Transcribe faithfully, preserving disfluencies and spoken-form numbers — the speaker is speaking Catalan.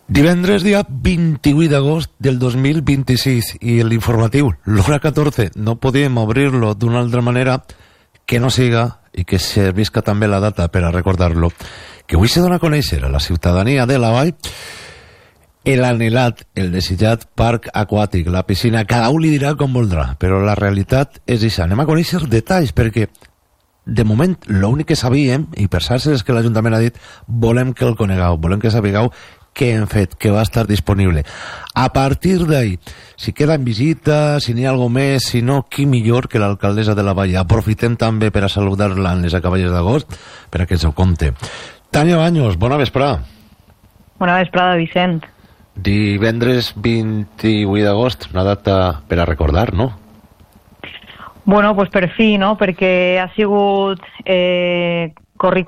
Divendres, dia vint-i-vuit d'agost del dos mil vint-i-sis, i l'informatiu, l'hora catorze, no podíem obrir-lo d'una altra manera que no siga, i que servisca també la data per a recordar-lo, que avui se dona a conèixer a la ciutadania de la Vall l'anhelat, el desitjat parc aquàtic, la piscina. Cada un li dirà com voldrà, però la realitat és això. Anem a conèixer detalls, perquè de moment l'únic que sabíem, i per cert és que l'Ajuntament ha dit volem que el conegueu, volem que sapigueu què hem fet, que va estar disponible. A partir d'ahí, si queda en visita, si n'hi ha alguna més, si no, qui millor que l'alcaldessa de la Vall. Aprofitem també per a saludar-la en les acaballes d'agost, per a que ens ho compte. Tània Baños, bona vesprada. Bona vesprada, Vicent. Divendres vint-i-vuit d'agost, una data per a recordar, no? Bueno, pues per fi, no? Perquè ha sigut eh, corri